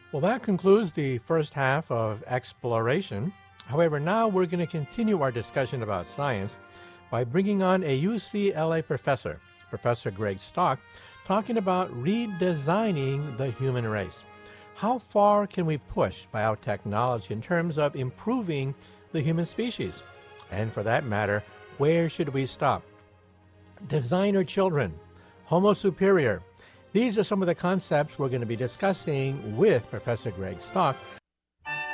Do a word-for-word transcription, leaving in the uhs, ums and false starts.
Well, that concludes the first half of exploration. However, now we're going to continue our discussion about science by bringing on a U C L A professor, Professor Greg Stock, talking about redesigning the human race. How far can we push biotechnology in terms of improving the human species? And for that matter, where should we stop? Designer children, Homo superior. These are some of the concepts we're going to be discussing with Professor Greg Stock